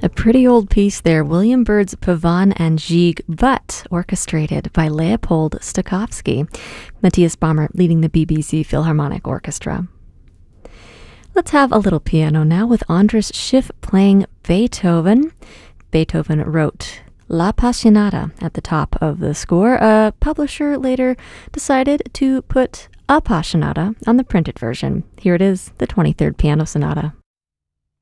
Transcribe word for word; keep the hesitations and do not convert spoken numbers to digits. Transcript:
A pretty old piece there, William Byrd's Pavane and Gigue, but orchestrated by Leopold Stokowski. Matthias Bamert leading the B B C Philharmonic Orchestra. Let's have a little piano now with Andras Schiff playing Beethoven. Beethoven wrote L'Appassionata at the top of the score. A publisher later decided to put Appassionata on the printed version. Here it is, the twenty-third Piano Sonata.